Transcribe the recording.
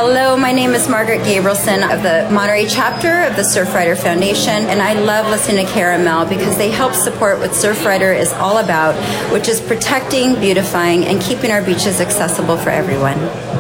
Hello, my name is Margaret Gabrielson of the Monterey chapter of the Surfrider Foundation, and I love listening to Caramel because they help support what Surfrider is all about, which is protecting, beautifying, and keeping our beaches accessible for everyone.